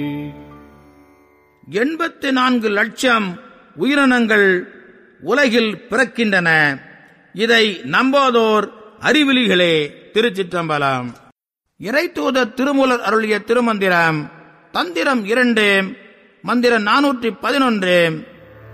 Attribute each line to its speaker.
Speaker 1: 84 லட்சம் உயிரினங்கள் உலகில் பிறக்கின்றன. இதை நம்பாதோர் அறிவிலிகளே. திருச்சிற்றம்பலம். இறைத்தூதர் திருமூலர் அருளிய திருமந்திரம் தந்திரம் 2 மந்திரம் 411.